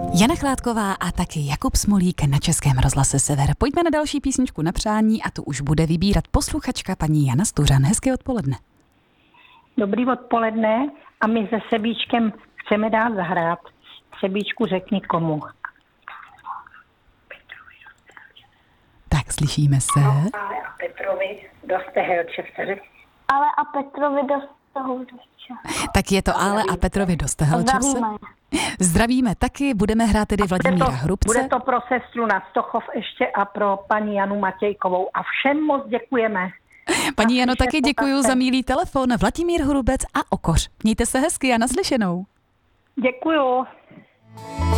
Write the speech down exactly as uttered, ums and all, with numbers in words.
Jana Chládková a taky Jakub Smolík na Českém rozhlase Sever. Pojďme na další písničku na přání a tu už bude vybírat posluchačka paní Jana Stuřan. Hezké odpoledne. Dobrý odpoledne a my se Sebíčkem chceme dát zahrát. Sebíčku, řekni komu. Tak, slyšíme se. No, ale a Petrovi do Stehelčevce. Ale a Petrovi do Stehelčevce. Tak je to Ale a Petrovi do Stehelčevce. Zdravíme. Zdravíme taky, budeme hrát tedy Vladimíra to, Hrubce. Bude to pro sestru na Stochov ještě a pro paní Janu Matějkovou. A všem moc děkujeme. Paní Jano, taky děkuju za milý telefon. Vladimír Hrubec a Okoř. Mějte se hezky a naslyšenou. Děkuju.